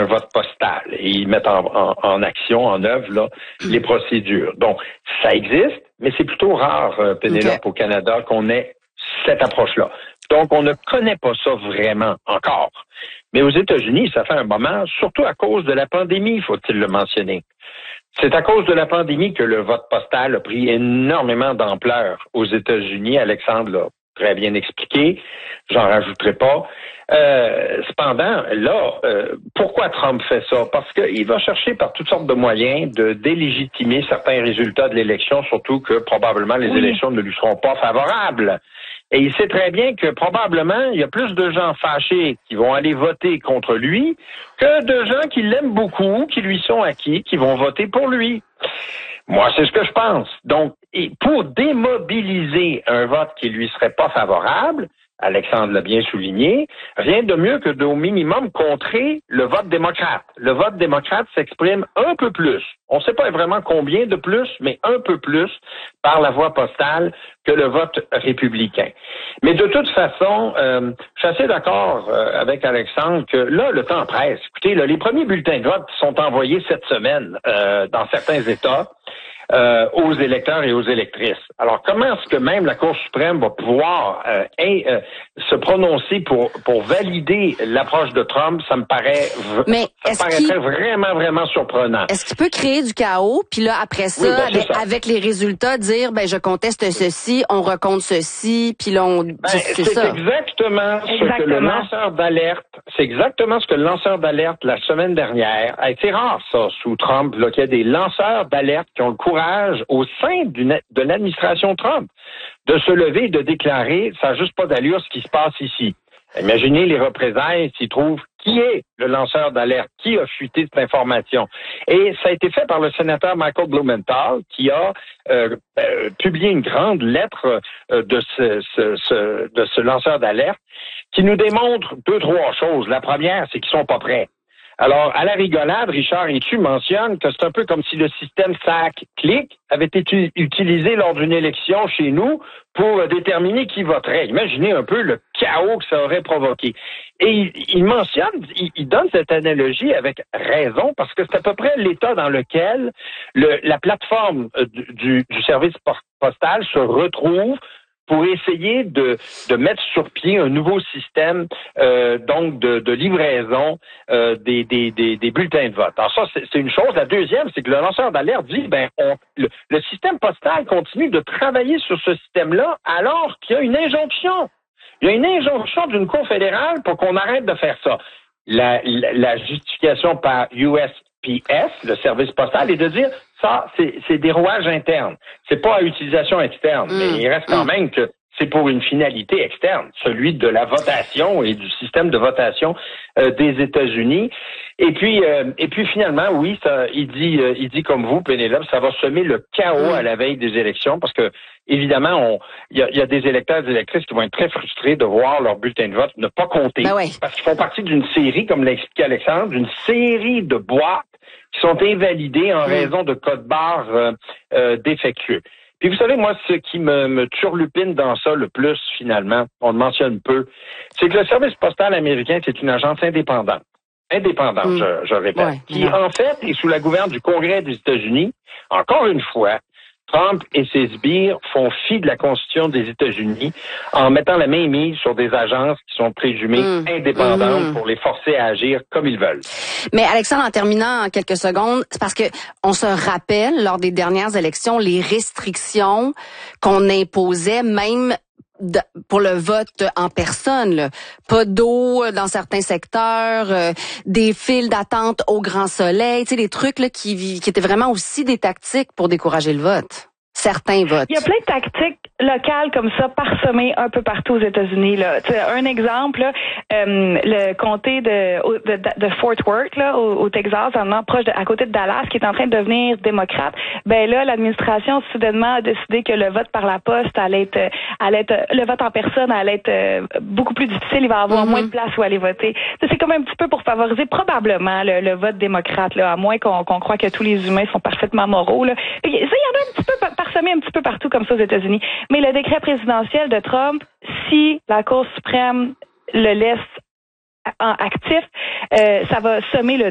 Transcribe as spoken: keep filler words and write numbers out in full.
un vote postal et ils mettent en, en, en action, en œuvre là, les procédures. Donc, ça existe, mais c'est plutôt rare, euh, Pénélope, okay. au Canada, qu'on ait cette approche-là. Donc, on ne connaît pas ça vraiment encore. Mais aux États-Unis, ça fait un moment, surtout à cause de la pandémie, faut-il le mentionner. C'est à cause de la pandémie que le vote postal a pris énormément d'ampleur aux États-Unis. Alexandre l'a très bien expliqué, j'en rajouterai pas. Euh, cependant, là, euh, pourquoi Trump fait ça? Parce qu'il va chercher par toutes sortes de moyens de délégitimer certains résultats de l'élection, surtout que probablement les oui. élections ne lui seront pas favorables. Et il sait très bien que probablement, il y a plus de gens fâchés qui vont aller voter contre lui que de gens qui l'aiment beaucoup, qui lui sont acquis, qui vont voter pour lui. Moi, c'est ce que je pense. Donc, et pour démobiliser un vote qui lui serait pas favorable, Alexandre l'a bien souligné, rien de mieux que d'au minimum contrer le vote démocrate. Le vote démocrate s'exprime un peu plus. On ne sait pas vraiment combien de plus, mais un peu plus par la voie postale que le vote républicain. Mais de toute façon, euh, je suis assez d'accord euh, avec Alexandre que là, le temps presse. Écoutez, là, les premiers bulletins de vote sont envoyés cette semaine euh, dans certains États. Euh, aux électeurs et aux électrices. Alors, comment est-ce que même la Cour suprême va pouvoir euh, in, euh, se prononcer pour pour valider l'approche de Trump? Ça me paraît, v- Mais ça me paraîtrait vraiment, vraiment surprenant. Est-ce qu'il peut créer du chaos? Puis là, après ça, oui, ben, avec, ça, avec les résultats, dire, ben je conteste ceci, on recompte ceci, puis là, on... Ben, c'est, c'est, c'est ça. exactement ce exactement. que le lanceur d'alerte, c'est exactement ce que le lanceur d'alerte la semaine dernière, a été rare ça, sous Trump, là, qu'il y a des lanceurs d'alerte qui ont le courage au sein d'une, de l'administration Trump de se lever et de déclarer ça n'a juste pas d'allure ce qui se passe ici. Imaginez les représailles s'ils trouvent qui est le lanceur d'alerte, qui a fuité cette information. Et ça a été fait par le sénateur Michael Blumenthal qui a euh, euh, publié une grande lettre euh, de, ce, ce, ce, de ce lanceur d'alerte qui nous démontre deux, trois choses. La première, c'est qu'ils sont pas prêts. Alors, à la rigolade, Richard et tu mentionnent que c'est un peu comme si le système S A C-clic avait été utilisé lors d'une élection chez nous pour déterminer qui voterait. Imaginez un peu le chaos que ça aurait provoqué. Et il, il mentionne, il, il donne cette analogie avec raison, parce que c'est à peu près l'état dans lequel le, la plateforme du, du service postal se retrouve pour essayer de, de mettre sur pied un nouveau système euh, donc de, de livraison euh, des, des, des, des bulletins de vote. Alors ça, c'est, c'est une chose. La deuxième, c'est que le lanceur d'alerte dit, ben, on, le, le système postal continue de travailler sur ce système-là alors qu'il y a une injonction. Il y a une injonction d'une Cour fédérale pour qu'on arrête de faire ça. La, la, la justification par U S P S, le service postal, est de dire ça, c'est, c'est des rouages internes. C'est pas à utilisation externe, mmh. mais il reste quand mmh. même que c'est pour une finalité externe, celui de la votation et du système de votation euh, des États-Unis. Et puis, euh, et puis finalement, oui, ça, il dit, euh, il dit comme vous, Pénélope, ça va semer le chaos mmh. à la veille des élections, parce que évidemment, il y a, y a des électeurs et des électrices qui vont être très frustrés de voir leur bulletin de vote ne pas compter, ben ouais. parce qu'ils font partie d'une série, comme l'a expliqué Alexandre, d'une série de boîtes qui sont invalidées en mmh. raison de codes barres euh, euh, défectueux. Puis vous savez, moi, ce qui me, me turlupine dans ça le plus, finalement, on le mentionne peu, c'est que le service postal américain, c'est une agence indépendante. Indépendante, mmh. je, je répète. Ouais, qui, non. en fait, est sous la gouverne du Congrès des États-Unis. Encore une fois, Trump et ses sbires font fi de la Constitution des États-Unis en mettant la main mise sur des agences qui sont présumées mmh. indépendantes mmh. pour les forcer à agir comme ils veulent. Mais Alexandre, en terminant en quelques secondes, c'est parce que on se rappelle lors des dernières élections les restrictions qu'on imposait même de, pour le vote en personne, là. Pas d'eau dans certains secteurs, euh, des files d'attente au grand soleil, tu sais, des trucs là qui, qui étaient vraiment aussi des tactiques pour décourager le vote. Certains votes. Il y a plein de tactiques locales comme ça parsemées un peu partout aux États-Unis. Là. Tu sais, un exemple, là, euh, le comté de, de, de Fort Worth, là, au, au Texas, en proche de, à côté de Dallas, qui est en train de devenir démocrate. Ben là, l'administration soudainement a décidé que le vote par la poste allait être, allait être le vote en personne allait être beaucoup plus difficile. Il va y avoir mm-hmm. moins de place où aller voter. Ça, c'est comme un petit peu pour favoriser probablement le, le vote démocrate, là, à moins qu'on, qu'on croit que tous les humains sont parfaitement moraux. Là. Ça, il y en a un petit peu parsemé un petit peu partout comme ça aux États-Unis. Mais le décret présidentiel de Trump, si la Cour suprême le laisse en actif, euh, ça va semer le